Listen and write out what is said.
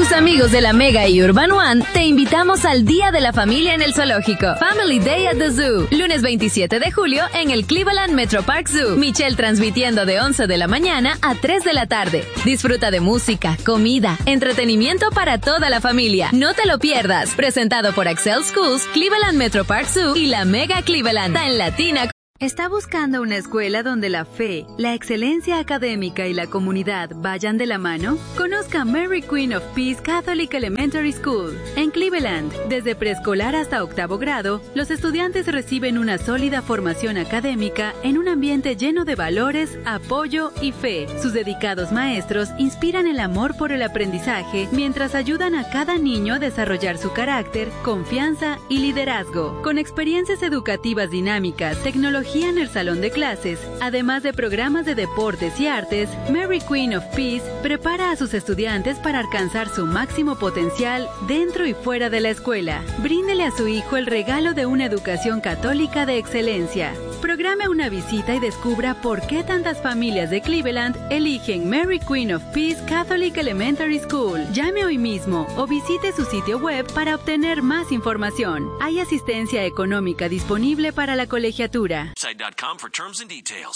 Tus amigos de la Mega y Urban One te invitamos al Día de la Familia en el Zoológico. Family Day at the Zoo. Lunes 27 de julio en el Cleveland Metro Park Zoo. Michelle transmitiendo de 11 de la mañana a 3 de la tarde. Disfruta de música, comida, entretenimiento para toda la familia. No te lo pierdas. Presentado por Excel Schools, Cleveland Metro Park Zoo y la Mega Cleveland. Tan Latina. ¿Está buscando una escuela donde la fe, la excelencia académica y la comunidad vayan de la mano? Conozca Mary Queen of Peace Catholic Elementary School. En Cleveland, desde preescolar hasta octavo grado, los estudiantes reciben una sólida formación académica en un ambiente lleno de valores, apoyo y fe. Sus dedicados maestros inspiran el amor por el aprendizaje mientras ayudan a cada niño a desarrollar su carácter, confianza y liderazgo. Con experiencias educativas dinámicas, tecnología en el salón de clases, además de programas de deportes y artes, Mary Queen of Peace prepara a sus estudiantes para alcanzar su máximo potencial dentro y fuera de la escuela. Bríndele a su hijo el regalo de una educación católica de excelencia. Programe una visita y descubra por qué tantas familias de Cleveland eligen Mary Queen of Peace Catholic Elementary School. Llame hoy mismo o visite su sitio web para obtener más información. Hay asistencia económica disponible para la colegiatura. For terms and details.